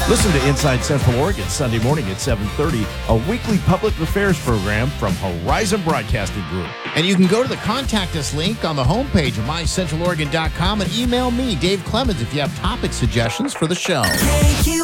Listen to Inside Central Oregon Sunday morning at 7:30, a weekly public affairs program from Horizon Broadcasting Group. And you can go to the Contact Us link on the homepage of mycentraloregon.com and email me, Dave Clemens, if you have topic suggestions for the show.